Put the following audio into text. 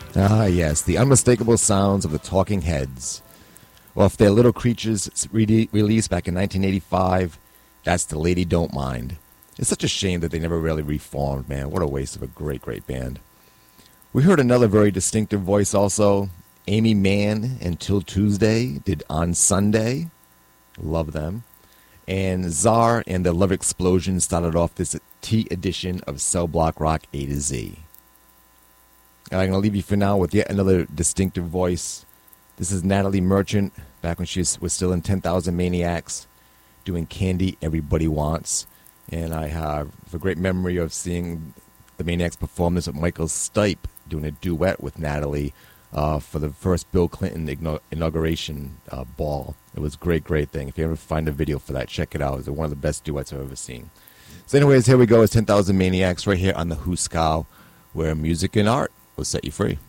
Ah, yes, the unmistakable sounds of the Talking Heads. Well, if their Little Creatures released back in 1985, that's The Lady Don't Mind. It's such a shame that they never really reformed, man. What a waste of a great, great band. We heard another very distinctive voice also. Amy Mann and Till Tuesday did On Sunday. Love them. And Czar and the Love Explosion started off this T edition of Cell Block Rock A to Z. And I'm going to leave you for now with yet another distinctive voice. This is Natalie Merchant, back when she was still in 10,000 Maniacs, doing Candy Everybody Wants. And I have a great memory of seeing the Maniacs perform this with Michael Stipe, doing a duet with Natalie for the first Bill Clinton inauguration ball. It was a great, great thing. If you ever find a video for that, check it out. It's one of the best duets I've ever seen. So anyways, here we go. It's 10,000 Maniacs right here on the Huskow, where music and art will set you free.